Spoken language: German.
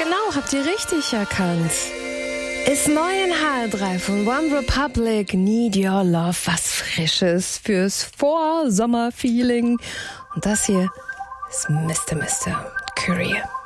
Genau, habt ihr richtig erkannt. Ist neu in HR3 von One Republic, Need Your Love, was Frisches fürs Vorsommer-Feeling. Und das hier ist Mr. Courier.